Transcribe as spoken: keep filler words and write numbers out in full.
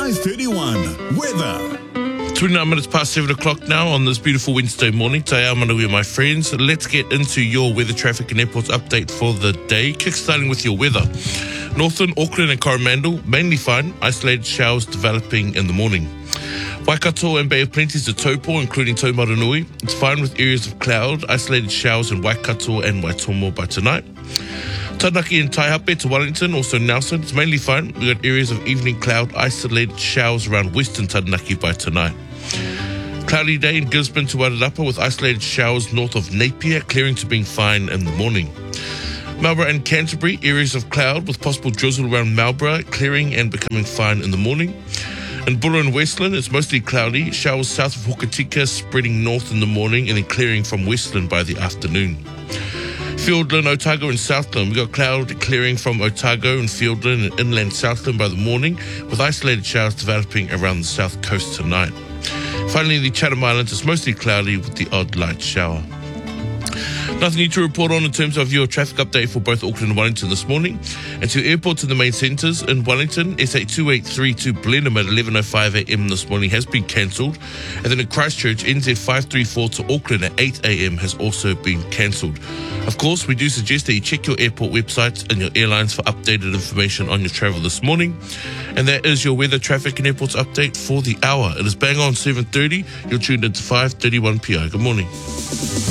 five thirty-one. Weather. twenty-nine minutes past seven o'clock now on this beautiful Wednesday morning. Te ao manawi, my friends. Let's get into your weather, traffic and airports update for the day. Kickstarting with your weather. Northern Auckland and Coromandel, mainly fine. Isolated showers developing in the morning. Waikato and Bay of Plenty is a taupo, including Taumarunui. It's fine with areas of cloud. Isolated showers in Waikato and Waitomo by tonight. Taranaki and Taihape to Wellington, also Nelson. It's mainly fine. We've got areas of evening cloud, isolated showers around western Taranaki by tonight. Cloudy day in Gisborne to Wairarapa with isolated showers north of Napier, clearing to being fine in the morning. Marlborough and Canterbury, areas of cloud with possible drizzle around Marlborough, clearing and becoming fine in the morning. In Buller and Westland, it's mostly cloudy. Showers south of Hokitika spreading north in the morning and then clearing from Westland by the afternoon. Fiordland, Otago and Southland. We've got cloud clearing from Otago and Fiordland and inland Southland by the morning, with isolated showers developing around the south coast tonight. Finally, the Chatham Islands is mostly cloudy with the odd light shower. Nothing new to report on in terms of your traffic update for both Auckland and Wellington this morning. And to airports in the main centres, in Wellington, S A two eight three to Blenheim at eleven oh five a.m. this morning has been cancelled. And then in Christchurch, N Z five three four to Auckland at eight a.m. has also been cancelled. Of course, we do suggest that you check your airport websites and your airlines for updated information on your travel this morning. And that is your weather, traffic and airports update for the hour. It is bang on seven thirty. You're tuned into five thirty-one P I. Good morning.